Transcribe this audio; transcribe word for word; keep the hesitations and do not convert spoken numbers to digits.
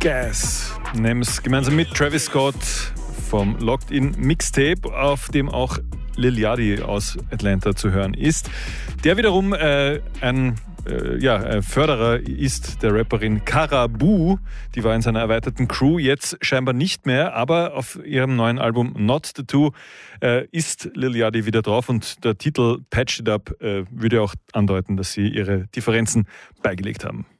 Gas. Nehmen es gemeinsam mit Travis Scott vom Locked In Mixtape, auf dem auch Lil Yachty aus Atlanta zu hören ist. Der wiederum äh, ein äh, ja, Förderer ist der Rapperin Caribou. Die war in seiner erweiterten Crew, jetzt scheinbar nicht mehr, aber auf ihrem neuen Album Not the Two äh, ist Lil Yachty wieder drauf und der Titel Patch It Up äh, würde auch andeuten, dass sie ihre Differenzen beigelegt haben.